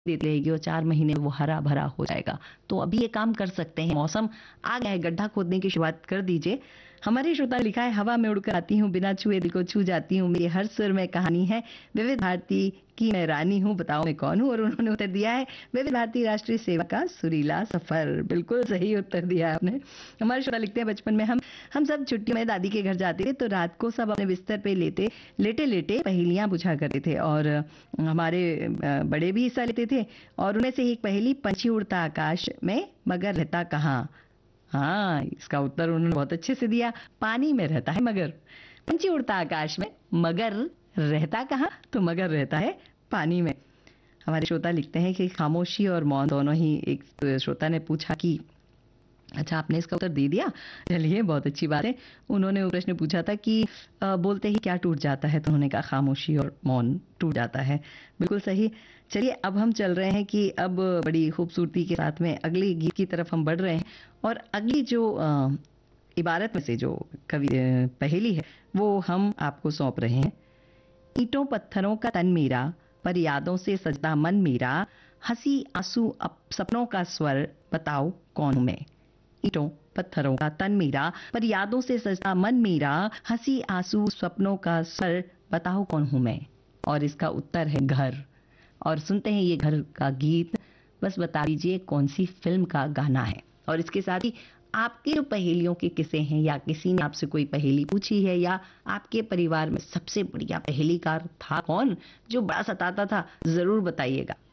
देती रहेगी और 4 महीने में वो हरा-भरा हो जाएगा। तो अभी ये काम कर सकते हैं, मौसम आ गया है, गड्ढा खोदने की शुरुआत कर दीजिए। हमारे श्रोता ने लिखा है, हवा में उड़कर आती हूँ, बिना छुए दिल को छू जाती हूँ, मेरे हर सुर में कहानी है, विविध भारती की मैं रानी हूँ, बताओ मैं कौन हूँ? और उन्होंने उत्तर दिया है, विविध भारती राष्ट्रीय सेवा का सुरीला सफर। बिल्कुल सही उत्तर दिया है आपने। हमारे श्रोता लिखते हैं, बचपन में हम सब छुट्टियों में दादी के घर जाते थे, तो रात को सब अपने बिस्तर पे लेटे लेटे पहेलियां बुझा करते थे, और हमारे बड़े भी हिस्सा लेते थे। और उनमें से एक पहेली, पंछी उड़ता आकाश में मगर रहता कहाँ? हाँ, इसका उत्तर उन्होंने बहुत अच्छे से दिया, पानी में रहता है मगर। पंछी उड़ता आकाश में मगर रहता कहाँ? तो मगर रहता है पानी में। हमारे श्रोता लिखते हैं कि खामोशी और मौन दोनों ही, एक श्रोता ने पूछा कि अच्छा, आपने इसका उत्तर दे दिया, चलिए बहुत अच्छी बात है। उन्होंने वो प्रश्न पूछा था कि बोलते ही क्या टूट जाता है, तो उन्होंने कहा खामोशी और मौन टूट जाता है। बिल्कुल सही। चलिए अब हम चल रहे हैं कि अब बड़ी खूबसूरती के साथ में अगले गीत की तरफ हम बढ़ रहे हैं, और अगली जो इबारत में से जो पहेली है वो हम आपको सौंप रहे हैं। ईंटों पत्थरों का तन मेरा, पर यादों से सजदा मन मेरा, हंसी आंसू सपनों का स्वर, बताओ कौन हूं मैं? ईंटों पत्थरों का तन मेरा, पर यादों से सजदा मन मेरा, हंसी आंसू सपनों का स्वर, बताओ कौन हूं मैं? और इसका उत्तर है घर। और सुनते हैं ये घर का गीत। बस बता दीजिए कौन सी फिल्म का गाना है। और इसके साथ ही आपके जो पहेलियों के किस्से हैं, या किसी ने आपसे कोई पहेली पूछी है, या आपके परिवार में सबसे बढ़िया पहेलीकार था कौन, जो बड़ा सताता था, जरूर बताइएगा।